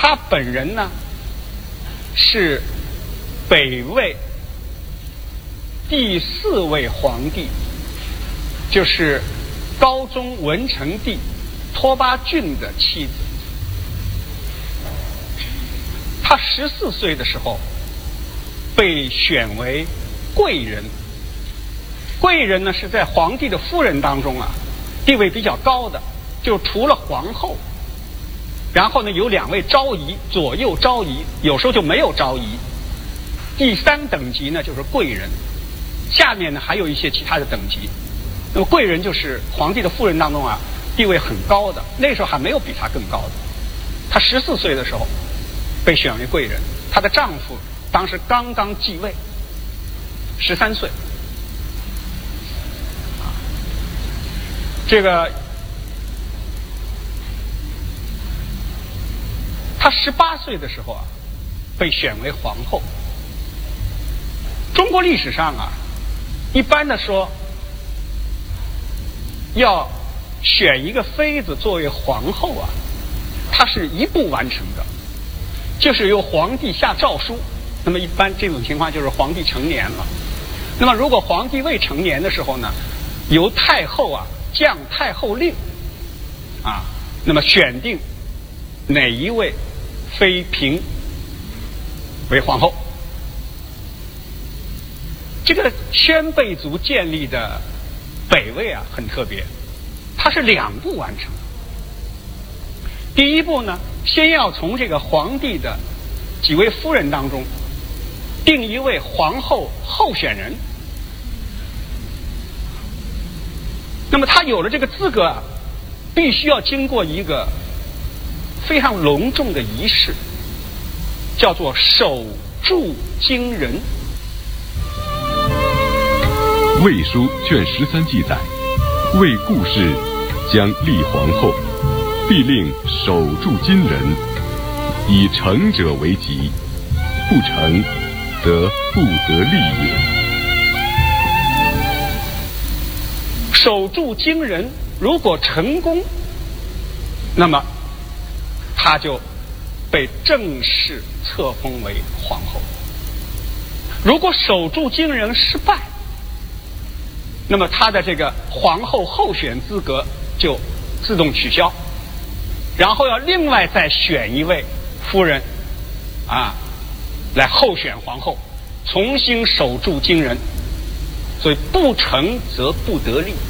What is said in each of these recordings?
他本人呢是北魏第4位皇帝，就是高宗文成帝拓跋浚的妻子。他14岁的时候被选为贵人。贵人呢是在皇帝的夫人当中啊地位比较高的，就除了皇后，然后呢有2位昭仪，左右昭仪，有时候就没有昭仪。第3等级呢就是贵人，下面呢还有一些其他的等级。那么贵人就是皇帝的夫人当中啊地位很高的，那时候还没有比他更高的。他14岁的时候被选为贵人，她的丈夫当时刚刚继位，13岁。这个她18岁的时候啊被选为皇后。中国历史上啊一般的说要选一个妃子作为皇后啊，它是一步完成的，就是由皇帝下诏书。那么一般这种情况就是皇帝成年了。那么如果皇帝未成年的时候呢，由太后啊降太后令啊，那么选定哪一位妃嫔为皇后。这个宣贝族建立的北魏啊很特别，它是2步完成。第一步呢，先要从这个皇帝的几位夫人当中定一位皇后候选人。那么他有了这个资格啊，必须要经过一个非常隆重的仪式，叫做手铸京人。 魏书卷13记载，为故事将立皇后，必令手铸金人，以成者为吉，不成则不得立也。 手铸京人如果成功，那么他就被正式册封为皇后。如果手铸京人失败，那么他的这个皇后候选资格就自动取消，然后要另外再选一位夫人啊来候选皇后，重新手铸京人。所以不成则不得立。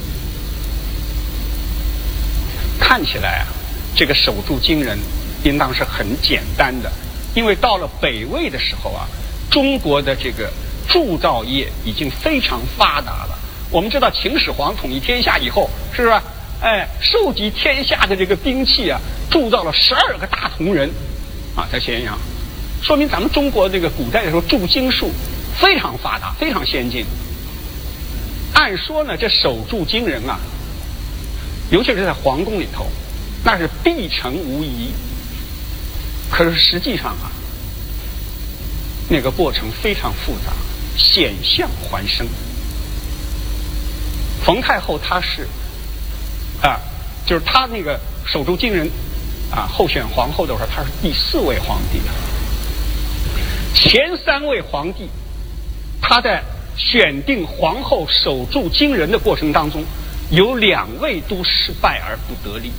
看起来啊，这个手铸京人应当是很简单的，因为到了北魏的时候啊，中国的这个铸造业已经非常发达了。我们知道秦始皇统一天下以后，是吧？收集天下的这个兵器啊，铸造了12个大铜人啊，在咸阳，说明咱们中国这个古代的时候铸金术非常发达，非常先进。按说呢，这手铸京人啊，尤其是在皇宫里头，那是必成无疑。可是实际上啊，那个过程非常复杂，险象环生。冯太后她是就是她那个手铸京人啊，候选皇后的时候，她是第4位皇帝。前3位皇帝，她在选定皇后手铸京人的过程当中，有2位都失败而不得力。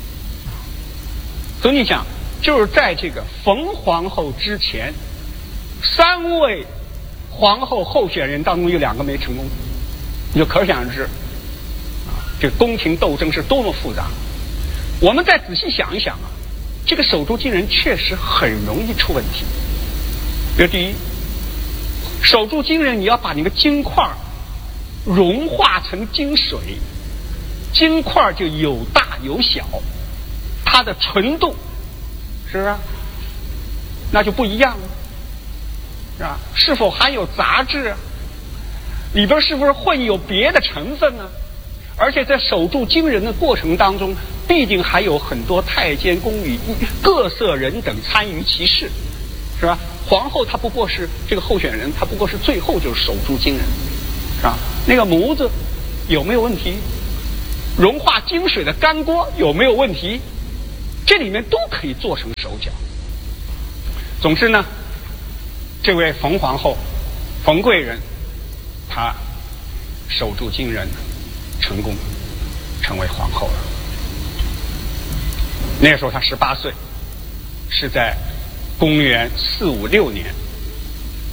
所以你想，就是在这个冯皇后之前，3位皇后候选人当中有2个没成功，你就可想而知啊，这个宫廷斗争是多么复杂。我们再仔细想一想啊，这个手铸京人确实很容易出问题。比如第一，手铸京人你要把那个金块融化成金水，金块就有大有小，它的纯度是不是那就不一样了，是吧？是否含有杂质啊？里边是不是混有别的成分呢？而且在手铸京人的过程当中，必定还有很多太监宫女各色人等参与其事，是吧？皇后她不过是这个候选人，她不过是最后就是手铸京人，是吧？那个模子有没有问题？融化金水的干锅有没有问题？这里面都可以做成手脚。 总之呢，这位冯皇后、冯贵人，她守住金人，成功成为皇后了。那个时候她18岁，是在公元456年。